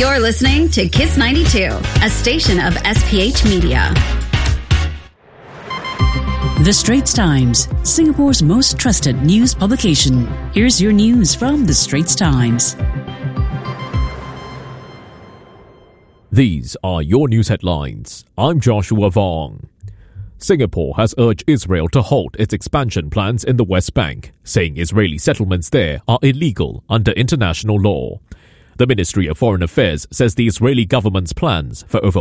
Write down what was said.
You're listening to Kiss 92, a station of SPH Media. The Straits Times, Singapore's most trusted news publication. Here's your news from The Straits Times. These are your news headlines. I'm Joshua Vong. Singapore has urged Israel to halt its expansion plans in the West Bank, saying Israeli settlements there are illegal under international law. The Ministry of Foreign Affairs says the Israeli government's plans for over